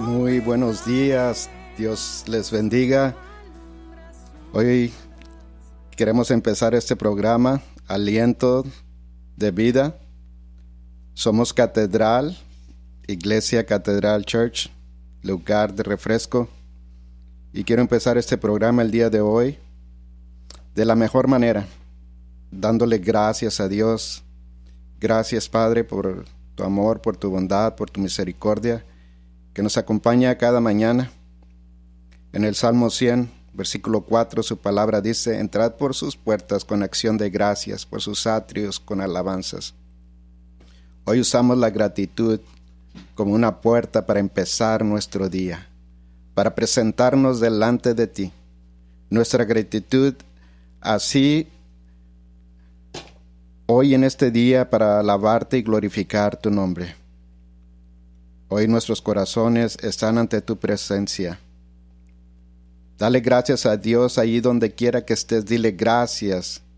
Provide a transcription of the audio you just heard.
Muy buenos días, Dios les bendiga. Hoy queremos empezar este programa, Aliento de Vida. Somos Catedral, Iglesia Catedral Church, lugar de refresco. Y quiero empezar este programa el día de hoy de la mejor manera, dándole gracias a Dios. Gracias, Padre, por tu amor, por tu bondad, por tu misericordia, que nos acompaña cada mañana. En el Salmo 100, versículo 4, su palabra dice: entrad por sus puertas con acción de gracias, por sus atrios con alabanzas. Hoy usamos la gratitud como una puerta para empezar nuestro día, para presentarnos delante de ti. Nuestra gratitud así hoy en este día para alabarte y glorificar tu nombre. Hoy nuestros corazones están ante tu presencia. Dale gracias a Dios allí donde quiera que estés. Dile gracias